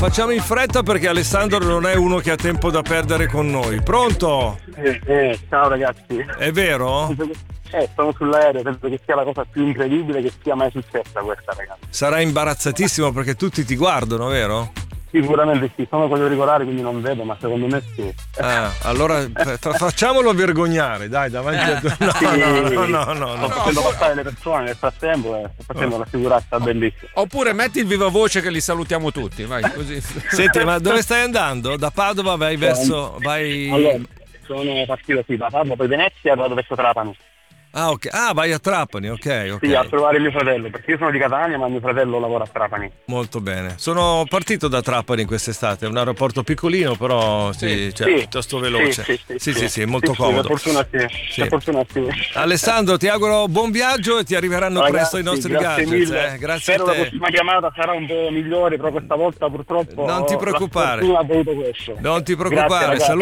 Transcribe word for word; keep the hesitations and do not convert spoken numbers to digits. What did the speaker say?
facciamo in fretta perché Alessandro non è uno che ha tempo da perdere con noi. Pronto? Eh, eh, ciao ragazzi. È vero? Eh, sono sull'aereo, penso che sia la cosa più incredibile che sia mai successa questa, ragazzi. Sarai imbarazzatissimo perché tutti ti guardano, vero? Sicuramente sì, sono quello regolare quindi non vedo, ma secondo me sì. Ah, allora fa- facciamolo vergognare, dai, davanti a tu. No, Sì. no, no, no, no, no. Sto facendo passare le persone nel frattempo e sto facendo la figuraccia bellissima. Oppure metti il viva voce che li salutiamo tutti, vai così. Senti, ma dove stai andando? Da Padova vai verso... vai... Allora, sono partito sì, da Padova, poi Venezia e vado verso Trapani. Ah, ok. Ah, vai a Trapani, ok, ok. Sì, a trovare mio fratello, perché io sono di Catania, ma mio fratello lavora a Trapani. Molto bene. Sono partito da Trapani quest'estate, è un aeroporto piccolino, però sì, Sì. cioè, Sì. piuttosto veloce. Sì, sì, sì, sì, sì, sì. molto Sì, sì, comodo. per fortuna sì. Sì. Per fortuna sì. Alessandro, ti auguro buon viaggio e ti arriveranno Ragazzi, presto i nostri grazie gadgets. mille. Eh? Grazie Spero a la te. prossima chiamata sarà un po' migliore, però questa volta purtroppo Non ti la preoccupare. sfortuna ha voluto questo. Non ti Grazie, preoccupare, ragazzi. saluta